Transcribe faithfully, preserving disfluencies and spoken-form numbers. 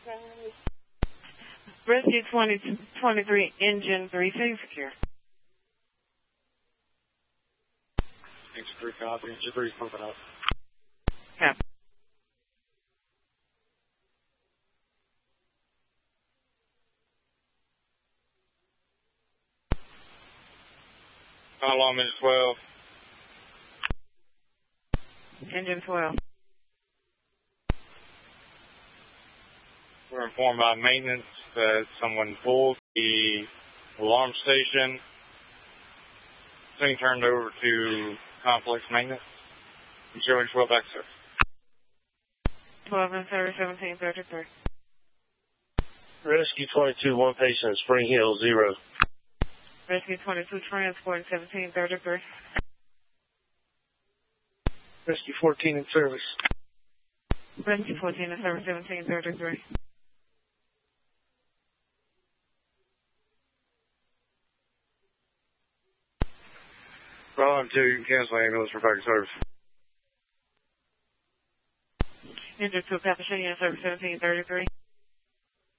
Rescue twenty twenty-three, engine three, safe secure. Engine three, copy. Engine three is pumping up. Copy. How long, minute twelve? Engine twelve. We're informed by maintenance that someone pulled the alarm station. It's being turned over to complex maintenance. I'm showing twelve back, sir. twelve and thirty, seventeen, thirty-three. Rescue twenty-two, one patient, Spring Hill, zero. Rescue twenty-two, transport, seventeen, thirty-three. Rescue fourteen in service. Rescue fourteen in service, seventeen, thirty-three. Problem two, you can cancel ambulance for backup service. Engine two, Cappuccino in service, seventeen, thirty-three.